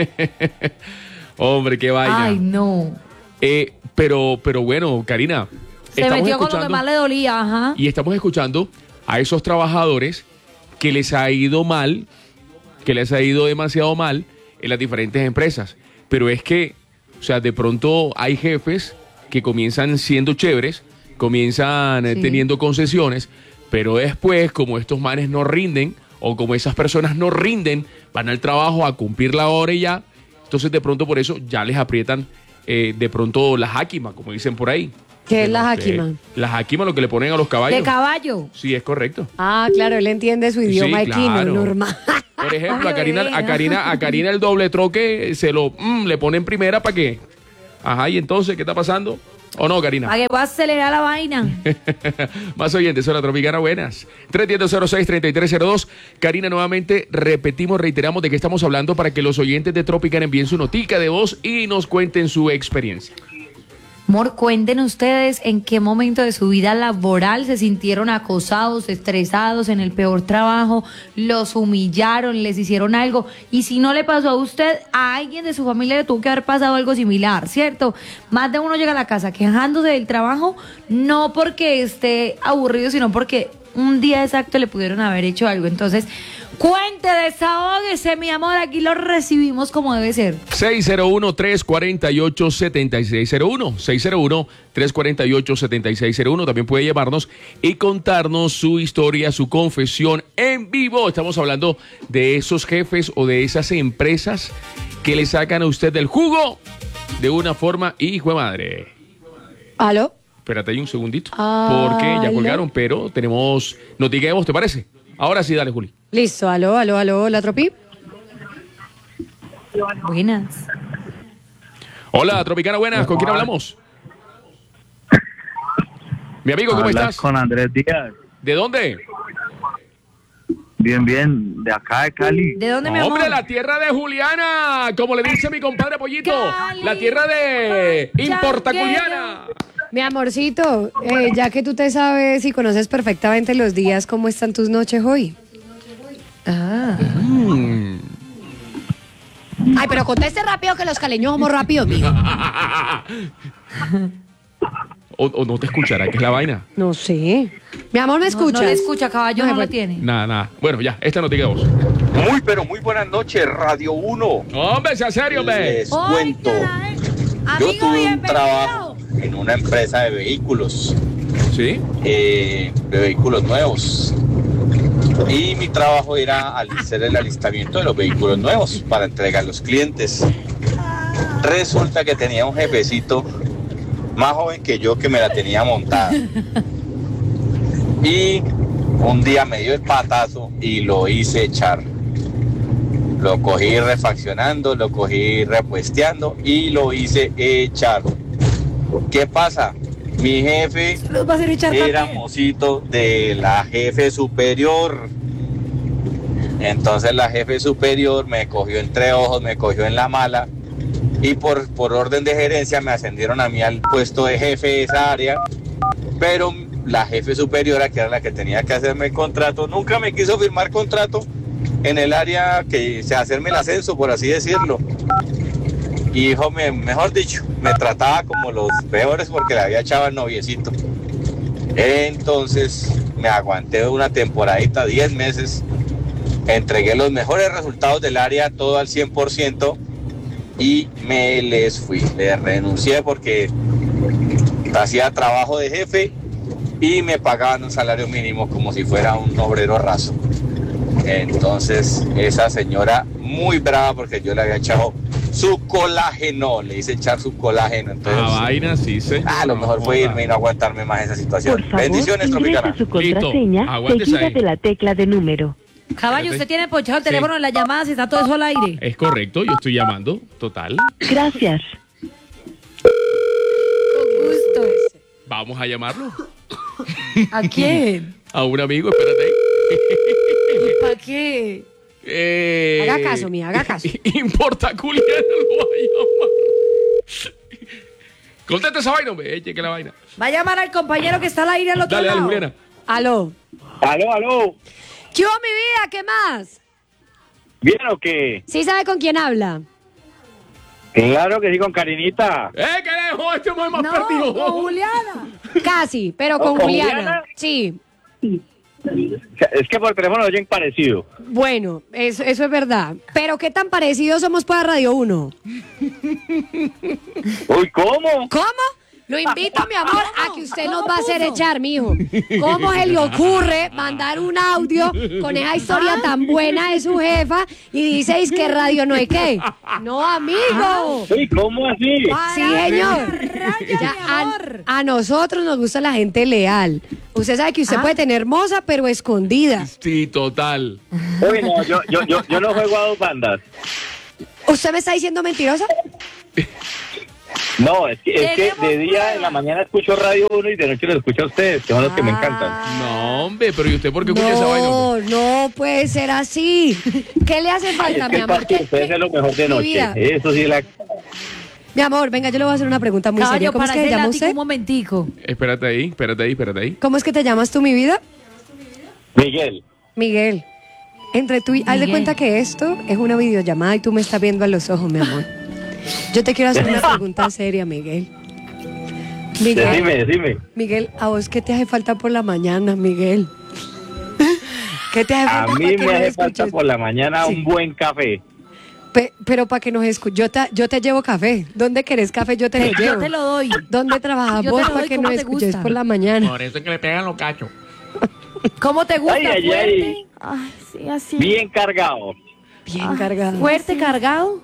Hombre, qué vaina. Ay, no. Eh, pero, pero bueno, Karina. Se metió con lo que más le dolía, ajá. Y estamos escuchando a esos trabajadores que les ha ido mal, que les ha ido demasiado mal en las diferentes empresas. Pero es que, o sea, de pronto hay jefes que comienzan siendo chéveres, comienzan eh, Sí. teniendo concesiones, pero después, como estos manes no rinden, o como esas personas no rinden, van al trabajo a cumplir la hora y ya. Entonces, de pronto, por eso ya les aprietan eh, de pronto la jáquima, como dicen por ahí. ¿Qué es la No sé, jáquima? La jáquima, lo que le ponen a los caballos. De caballo. Sí, es correcto. Ah, claro, él entiende su idioma Sí, equino, claro. normal. Por ejemplo, a Karina, a Karina, a Karina el doble troque se lo mm, le ponen primera para qué. Ajá, y entonces, ¿qué está pasando? ¿O no, Karina? Para que va a acelerar la vaina. Más oyentes, hola Tropicana, buenas. tres uno cero, cero seis, tres tres cero dos. Karina, nuevamente repetimos, reiteramos de qué estamos hablando para que los oyentes de Tropicana envíen su notica de voz y nos cuenten su experiencia. Amor, cuenten ustedes en qué momento de su vida laboral se sintieron acosados, estresados, en el peor trabajo, los humillaron, les hicieron algo. Y si no le pasó a usted, a alguien de su familia le tuvo que haber pasado algo similar, ¿cierto? Más de uno llega a la casa quejándose del trabajo, no porque esté aburrido, sino porque un día exacto le pudieron haber hecho algo. Entonces, cuente, desahógese, mi amor, aquí lo recibimos como debe ser. seis cero uno, tres cuatro ocho, siete seis cero uno. seis cero uno, tres cuatro ocho, siete seis cero uno. También puede llamarnos y contarnos su historia, su confesión en vivo. Estamos hablando de esos jefes o de esas empresas que le sacan a usted del jugo de una forma hijo de madre. ¿Aló? Espérate ahí un segundito. Aló. Porque ya colgaron, pero tenemos noticia de voz, ¿te parece? Ahora sí, dale, Juli. Listo, aló, aló, aló, la Tropi. Buenas. Hola, Tropicana, buenas. ¿Con quién hablamos? Mi amigo, ¿cómo Hablas estás? con Andrés Díaz. ¿De dónde? Bien, bien, de acá de Cali. ¿De dónde, mi amor? Hombre, la tierra de Juliana, como le dice mi compadre Pollito. Cali, La tierra de Importa Changuero. Juliana. Mi amorcito, eh, ya que tú te sabes y conoces perfectamente los días, ¿cómo están tus noches hoy? Ah. Mm. Ay, pero conteste rápido que los caleños somos rápidos, mijo. o, o no te escuchará, ¿qué es la vaina? No sé. Mi amor, ¿me No, escuchas? no le escucha, caballo, No, no, me- lo tiene. Nada, nada. Bueno, ya, esta noticia de voz. Muy, pero muy buenas noches, Radio uno. Hombre, sea serio, hombre. Les cuento. Yo Amigo, tuve un bienvenido. trabajo en una empresa de vehículos, ¿Sí? eh, de vehículos nuevos. Y mi trabajo era al- hacer el alistamiento de los vehículos nuevos para entregar a los clientes. Resulta que tenía un jefecito más joven que yo que me la tenía montada. Y un día me dio el patazo y lo hice echar. Lo cogí refaccionando, lo cogí repuesteando y lo hice echar. ¿Qué pasa? Mi jefe Los va a hacer echar era también. mocito de la jefe superior. Entonces la jefe superior me cogió entre ojos, me cogió en la mala y por, por orden de gerencia me ascendieron a mí al puesto de jefe de esa área, pero la jefe superiora, que era la que tenía que hacerme el contrato, nunca me quiso firmar contrato en el área que se hacerme el ascenso, por así decirlo. Y hijo, me, mejor dicho, me trataba como los peores porque le había echado al noviecito. Entonces me aguanté una temporadita, diez meses, entregué los mejores resultados del área, todo al cien por ciento, y me les fui. Le renuncié porque hacía trabajo de jefe y me pagaban un salario mínimo como si fuera un obrero raso. Entonces esa señora muy brava porque yo le había echado su colágeno, le hice echar su colágeno. Entonces, Ah, vaina, sí, señor. ah, lo mejor fue irme y no aguantarme más esa situación. Bendiciones, Tropicana. Su contraseña seguida de la tecla de número. Caballo, usted tiene ponchado el teléfono en las llamadas y está todo eso al aire. Es correcto, yo estoy llamando, total. Gracias. Con gusto. Vamos a llamarlo. ¿A quién? A un amigo, espérate. ¿Y para qué? Eh, Haga caso, mía, haga caso. Importa, Julián, lo va a llamar. Contesta esa vaina, hombre, cheque la vaina. Va a llamar al compañero que está al aire al otro Dale, dale, lado. Juliana. Aló. Aló, aló. ¿Qué hubo, mi vida? ¿Qué más? ¿Bien o qué? ¿Sí sabe con quién habla? Claro que sí, con Karinita. ¡Eh, que lejos! Este es más No, perdido. con Juliana. Casi, pero con ¿Con Juliana. Juliana? Sí. Es que por teléfono oyen parecido. Bueno, eso, eso es verdad. Pero ¿qué tan parecidos somos para Radio uno? Uy, ¿cómo? ¿Cómo? Lo invito, mi amor, a que usted nos va a hacer echar, mijo. ¿Cómo se le ocurre mandar un audio con esa historia tan buena de su jefa y diceis que radio no es qué? No, amigo. Uy, ¿cómo así? Sí, señor. Ya, a, a nosotros nos gusta la gente leal. Usted sabe que usted puede tener hermosa, pero escondida. Sí, total. Uy, no, yo, yo, yo, yo no juego a dos bandas. ¿Usted me está diciendo mentirosa? No, es que, es que de día en la mañana escucho Radio uno y de noche lo escucho a ustedes, que son los que me encantan. No, hombre, pero ¿y usted por qué escucha esa vaina, hombre? No, no puede ser así. ¿Qué le hace Ay, falta, es mi que amor? para que ustedes es lo mejor de Mi noche. vida. Eso sí, la... Mi amor, venga, yo le voy a hacer una pregunta muy seria. Caballo, ¿Cómo es para que te ese llama látigo usted? un momentico. Espérate ahí, espérate ahí, espérate ahí. ¿Cómo es que te llamas tú, mi vida? Miguel. Miguel. Entre tú y... Haz de Miguel. cuenta que esto es una videollamada y tú me estás viendo a los ojos, mi amor. Yo te quiero hacer una pregunta seria, Miguel. Miguel, Decime, decime. Miguel, ¿a vos qué te hace falta por la mañana, Miguel? ¿Qué te hace A falta mí para que me nos hace falta escuches? por la mañana Sí. un buen café. Pe- pero para que nos escuches, yo te, yo te llevo café. ¿Dónde querés café? Yo te lo Yo llevo. te lo doy. ¿Dónde trabajas Yo te vos lo para doy que como nos te escuches gusta. por la mañana? Por eso es que le pegan los cachos. ¿Cómo te gusta? Ay, ay, ¿Fuerte? ay. Ay, sí, así. Bien cargado. Bien cargado. ¿Fuerte, cargado?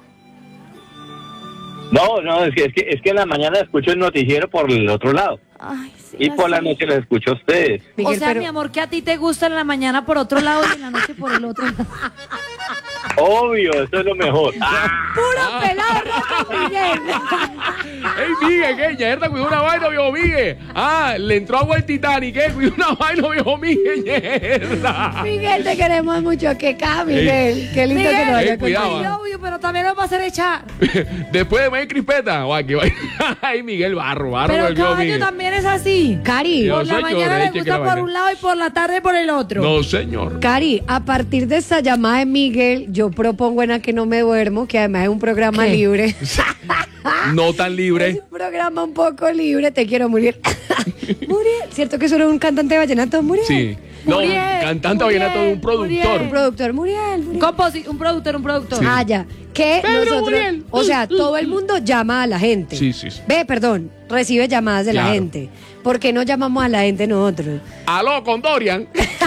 No, no, es que, es que es que en la mañana escucho el noticiero por el otro lado. Ay, sí, Y por la así. noche los escucho a ustedes. Miguel, o sea, pero- mi amor, que a ti te gusta en la mañana por otro lado y en la noche por el otro lado. Obvio, eso es lo mejor. Ah, ¡Puro pelado rojo, Miguel! ¡Ey, Miguel, qué! Yerda cuidó una vaina, viejo Miguel. Ah, le entró agua al Titanic, ¿qué? Cuidó una vaina, viejo Miguel, yerda. Miguel, te queremos mucho. Que acá, Miguel. Qué lindo Miguel, que nos haya Ey, cuidado, contado. ah. obvio, pero también lo va a hacer echar. Después de May Crispeta, guay, que vaina. Ay, Miguel, barro, barro, Pero el viejo caballo Miguel. también es así. Cari, Yo Por la soy mañana chorre, le cheque gusta la por vaina. un lado y por la tarde por el otro. No, señor. Cari, a partir de esta llamada de Miguel, yo propongo en A que no me duermo, que además es un programa ¿Qué? libre. No tan Es libre. un programa un poco libre. Te quiero, Muriel. Muriel. ¿Cierto que solo un cantante de vallenato, Muriel? Sí. No, Muriel, cantante Muriel, vallenato de un productor. Un productor, Muriel. Muriel. Composi- un productor, un productor. Sí. Ah, ya. Que Pedro nosotros, Muriel. o sea, todo el mundo llama a la gente. Sí, sí, sí. Ve, perdón, recibe llamadas de la Claro. gente. ¿Por qué no llamamos a la gente nosotros? Aló, con Dorian.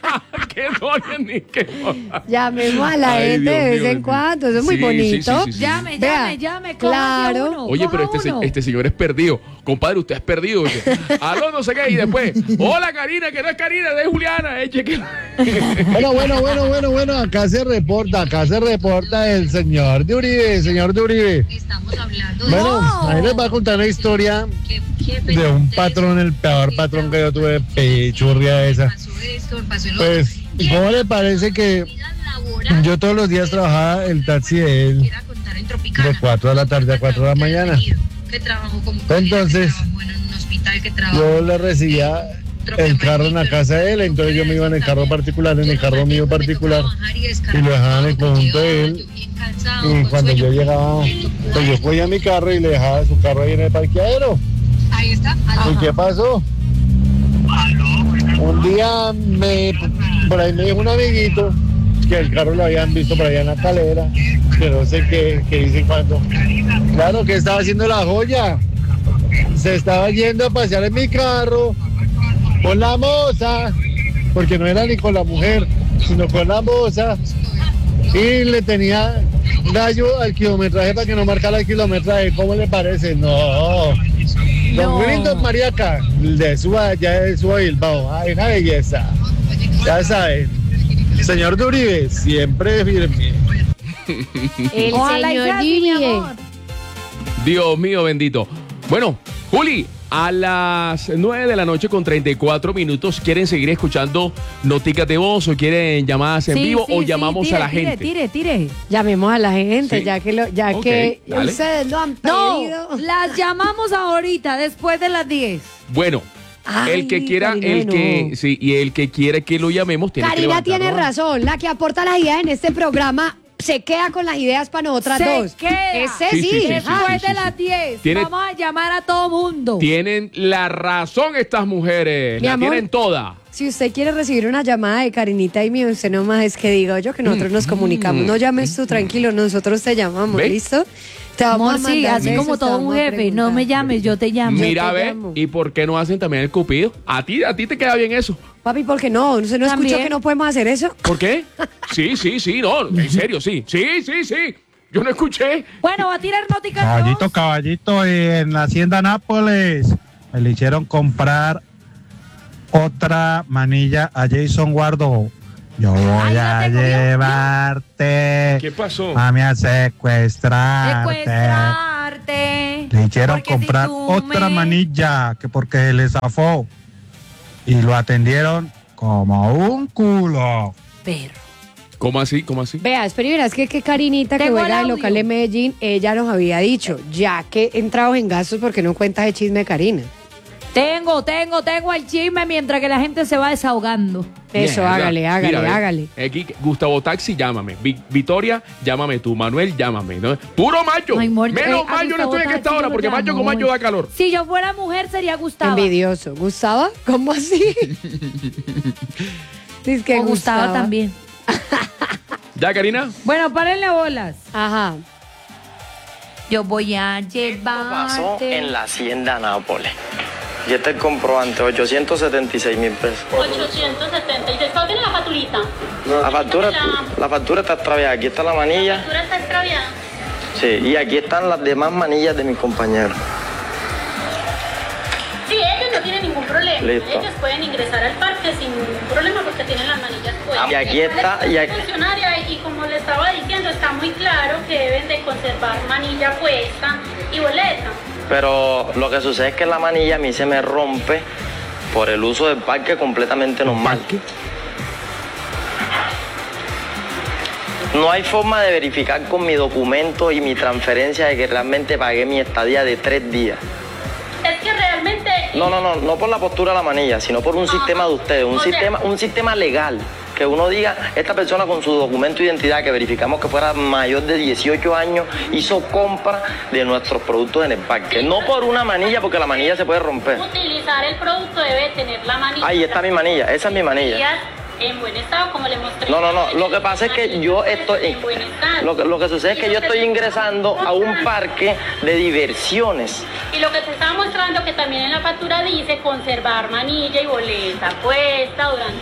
Que Doria ni que... Llamemos a la Ay, gente Dios de vez mío, en cuando, eso es muy sí, bonito. sí, sí, sí, sí. Llame, Vea, llame, llame, cójase claro. a uno, Oye, pero coja este, se- uno. este señor es perdido. Compadre, usted es perdido. Oye. Aló, no sé qué. Y después, hola Karina, que no es Karina, es Juliana. Eh, cheque. Bueno, bueno, bueno, bueno, bueno, acá se reporta, acá se reporta el señor de Uribe, señor de Uribe. Bueno, ahí les voy a contar la historia de un patrón, el peor patrón que yo tuve, pichurria esa. Pues, ¿cómo le parece que yo todos los días trabajaba el taxi de él de cuatro de la tarde a cuatro de la mañana? Entonces, yo le recibía el carro en la casa de él, entonces yo me iba en el carro particular, en el carro mío particular, y lo dejaba en el conjunto de él. Y cuando yo llegaba, pues yo cogía mi carro y le dejaba su carro ahí en el parqueadero. Ahí está. ¿Y qué pasó? Un día me, por ahí me dijo un amiguito que el carro lo habían visto por allá en la calera, que no sé qué, qué dice cuando. Claro que estaba haciendo la joya. Se estaba yendo a pasear en mi carro con la moza, porque no era ni con la mujer, sino con la moza, y le tenía gallo al kilometraje para que no marcara el kilometraje. ¿Cómo le parece? No. Don Grindon Mariaca, de Suba, ya de Suba Bilbao. Ay, una belleza. Ya saben. Señor de Uribe, siempre firme. El Ojalá y señor sea así, mi Uribe. amor. Dios mío bendito. Bueno, Juli, a las nueve de la noche con treinta y cuatro minutos, ¿quieren seguir escuchando noticas de voz o quieren llamadas en Sí, vivo sí, o sí, llamamos tire, a la tire, gente? Tire, tire, Llamemos a la gente, Sí. ya que lo, ya Ok, que dale. ustedes lo han No, pedido. las llamamos ahorita, después de las diez. Bueno, Ay, el que quiera, Karina, el no. que, sí, y el que quiera que lo llamemos tiene que Karina levantar tiene la mano. razón, la que aporta las ideas en este programa se queda con las ideas para nosotras Se dos. queda. Ese Sí, sí. sí, sí, sí, Después sí, de sí. las diez, Tiene- vamos a llamar a todo mundo. Tienen la razón estas mujeres, Mi la amor. tienen toda. Si usted quiere recibir una llamada de Karinita y mío, usted nomás es que diga yo que nosotros nos comunicamos. No llames tú, tranquilo, nosotros te llamamos, ¿Ve? ¿listo? Te vamos Amor, a sí, mandar así besos, como te todo vamos un a jefe. No me llames, yo te llamo. Mira, te ve, llamo. ¿y por qué no hacen también el cupido? A ti, a ti te queda bien eso. Papi, ¿por qué no? ¿Usted no escuchó También. que no podemos hacer eso? ¿Por qué? Sí, sí, sí, no, en serio, sí. Sí, sí, sí. Yo no escuché. Bueno, va a tirar noticas de Caballito, voz. caballito, en la hacienda Nápoles me le hicieron comprar otra manilla a Jason Guardo. Yo voy Ay, ¿no a te cogió? llevarte, ¿Qué pasó? mami, a secuestrarte. Secuestrarte. Le hicieron Porque si comprar tú otra me- manilla que porque se le zafó y lo atendieron como un culo. Perro. ¿Cómo así? ¿Cómo así? Vea, espera y verás que, que Karinita, que Tengo el juega en audio. local de Medellín, ella nos había dicho, ya que entramos en gastos, porque no cuentas el chisme de Karina. Tengo, tengo, tengo el chisme mientras que la gente se va desahogando. Eso, Mierda. hágale, hágale, Mira, ve, hágale. Aquí, Gustavo Taxi, llámame. Vi- Victoria, llámame tú. Manuel, llámame. ¿no? Puro macho. Ay, amor, Menos eh, a mal yo no Gustavo estoy en esta Taxi hora yo porque lo macho con llamo. macho da calor. Si yo fuera mujer sería Gustavo. Envidioso. ¿Gustava? ¿Cómo así? Dice que O Gustavo Gustava. también. ¿Ya, Karina? Bueno, párenle bolas. Ajá. Yo voy a Pasó llevarte. en la hacienda Nápoles. Y este es el comprobante, ochocientos setenta y seis mil pesos. ochocientos setenta y seis. ¿Cuál tiene la facturita? La factura, la factura está extraviada. Aquí está la La manilla. factura está extraviada. Sí, y aquí están las demás manillas de mis compañeros. Sí, ellos no tienen ningún problema. Listo. Ellos pueden ingresar al parque sin ningún problema porque tienen las manillas puestas. Y aquí está, y aquí- Funcionaria, y como le estaba diciendo, está muy claro que deben de conservar manilla puesta y boleta. Pero lo que sucede es que la manilla a mí se me rompe por el uso del parque completamente normal. No hay forma de verificar con mi documento y mi transferencia de que realmente pagué mi estadía de tres días. Es que realmente... No, no, no, no por la postura de la manilla, sino por un sistema de ustedes, un O sea- sistema, un sistema legal. Que uno diga, esta persona con su documento de identidad, que verificamos que fuera mayor de dieciocho años, hizo compra de nuestros productos en el parque. No por una manilla, porque la manilla se puede romper. Utilizar el producto debe tener la manilla. Ahí está mi manilla, esa es mi manilla. En buen estado, como le mostré. No, no, no, lo que pasa es que yo estoy... En buen estado. Lo que, lo que sucede es que yo estoy ingresando a un parque de diversiones. Y lo que te estaba mostrando que también en la factura dice conservar manilla y boleta puesta durante su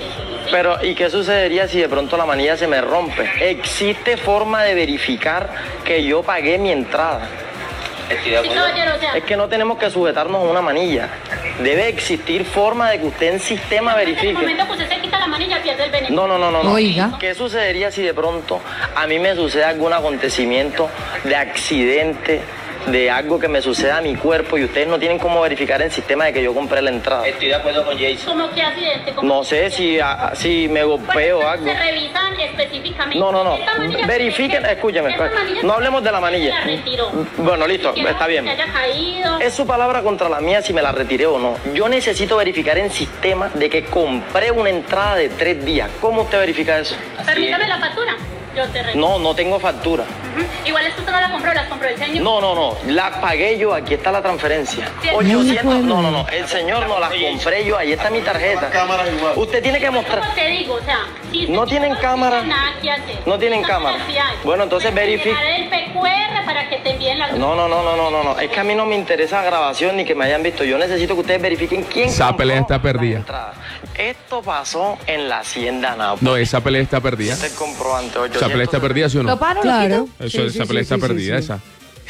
Pero, ¿y qué sucedería si de pronto la manilla se me rompe? ¿Existe forma de verificar que yo pagué mi entrada? Sí, caballero, o sea. Es que no tenemos que sujetarnos a una manilla. Debe existir forma de que usted en sistema En el verifique. momento que usted se quita la manilla, pierde el beneficio. No, no, no, no, no. Oiga. ¿Qué sucedería si de pronto a mí me sucede algún acontecimiento de accidente, de algo que me suceda a mi cuerpo y ustedes no tienen cómo verificar en sistema de que yo compré la entrada? Estoy de acuerdo con Jason. ¿Cómo que accidente? ¿Cómo? No sé si, a- si me golpeo o Bueno, algo. se revisan específicamente. No, no, no. Esta manilla Verifiquen, que- escúchame. esta manilla No hablemos de la manilla. se la retiró. Bueno, listo, Que no está bien. se haya caído. Es su palabra contra la mía si me la retiré o no. Yo necesito verificar en sistema de que compré una entrada de tres días. ¿Cómo usted verifica eso? Permítame la factura. Yo te retiro. No, no tengo factura. Ujú. Igual es que usted no la compró, las compró el señor. No, no, no. La pagué yo. Aquí está la transferencia. Sí. ochocientos. No, no, no. El señor no las compré yo. Ahí está mi tarjeta. Usted tiene que mostrar. Como te digo, o sea, si No usted tienen no cámara. tiene nada que hacer. No tienen Cámara cámara. sí hay. Bueno, entonces Puedes verifique. llenar el P Q R para que te envíen la. No, no, no, no, no, no, no. Es que a mí no me interesa grabación ni que me hayan visto. Yo necesito que ustedes verifiquen quién Esa compró pelea está la perdida. entrada. Esto pasó en la Hacienda Nápoles. No, esa pelea está perdida. Este comprobante Esa pelea está perdida, ¿sí o no? ¿Lo paro, Claro. lo quito? Eso, Sí, esa sí, pelea sí, está sí, perdida, sí. esa.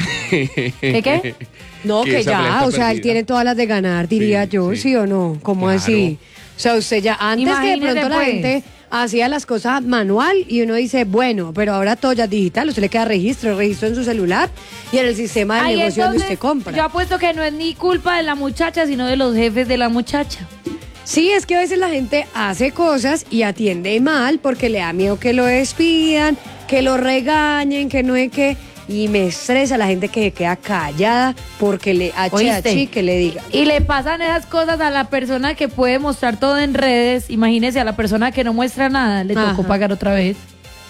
¿Qué qué? No, que, esa pelea ya, está o sea, él perdida. tiene todas las de ganar, diría Sí, yo, sí. sí. o no? ¿Cómo Claro. así? O sea, usted ya, antes que de Imagínese, pronto la pues. gente hacía las cosas manual y uno dice, bueno, pero ahora todo ya es digital, usted le queda registro, registro en su celular y en el sistema de Ahí negocio donde entonces, usted compra. Yo apuesto que no es ni culpa de la muchacha, sino de los jefes de la muchacha. Sí, es que a veces la gente hace cosas y atiende mal porque le da miedo que lo despidan, que lo regañen, que no es que... Y me estresa la gente que se queda callada porque le ¿Oíste? achi que le diga. Y le pasan esas cosas a la persona que puede mostrar todo en redes. Imagínese a la persona que no muestra nada, le tocó Ajá. pagar otra vez.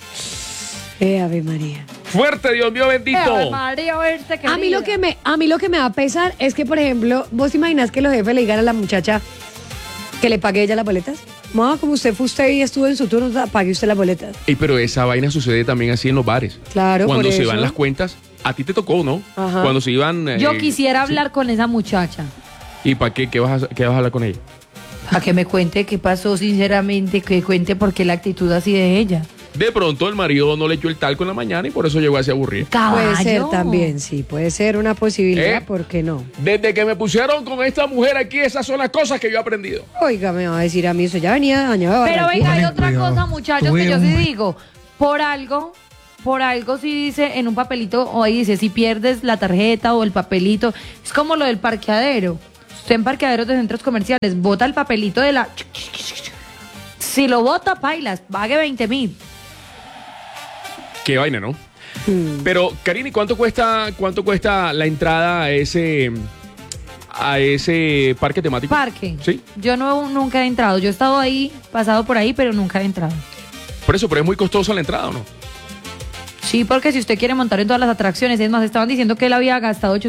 Eh, Ave María. Fuerte, Dios mío bendito. Ave María, verte, A mí lo que me, a mí lo que me va a pesar es que, por ejemplo, vos te imaginas que los jefes le digan a la muchacha que le pague ella las boletas. Mamá, como usted fue usted y estuvo en su turno, pague usted las boletas. Ey, pero esa vaina sucede también así en los bares. Claro, Cuando por se eso. van las cuentas, a ti te tocó, ¿no? Ajá. Cuando se iban. eh, Yo quisiera sí. hablar con esa muchacha. ¿Y para qué? ¿Qué vas, a, ¿Qué vas a hablar con ella? A que me cuente qué pasó sinceramente, que cuente por qué la actitud así de ella. De pronto el marido no le echó el talco en la mañana y por eso llegó a ese aburrir. Puede ser Caballo. también, sí, puede ser una posibilidad, ¿Eh? ¿por qué no? Desde que me pusieron con esta mujer aquí, esas son las cosas que yo he aprendido. Oiga, me va a decir a mí, eso ya venía dañado de Pero Barranquilla. venga, hay otra cuidado. cosa, muchachos, Tuve que yo un- sí digo, por algo, por algo sí dice en un papelito, o ahí dice, si pierdes la tarjeta o el papelito, es como lo del parqueadero. Usted en parqueaderos de centros comerciales, bota el papelito de la... Si lo bota, pailas, pague veinte mil. Qué vaina, ¿no? Mm. Pero, Karine, ¿cuánto cuesta, cuánto cuesta la entrada a ese, a ese parque temático? Parque. Sí. Yo no, nunca he entrado. Yo he estado ahí, pasado por ahí, pero nunca he entrado. Por eso, pero es muy costosa la entrada, ¿o no? Sí, porque si usted quiere montar en todas las atracciones, es más, estaban diciendo que él había gastado